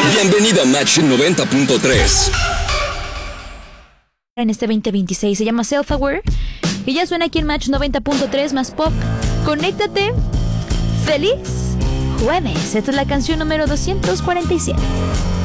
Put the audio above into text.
Bienvenido a Match 90.3. En este 2026 se llama Self Aware y ya suena aquí en Match 90.3 más pop. Conéctate. Feliz jueves. Esta es la canción número 247.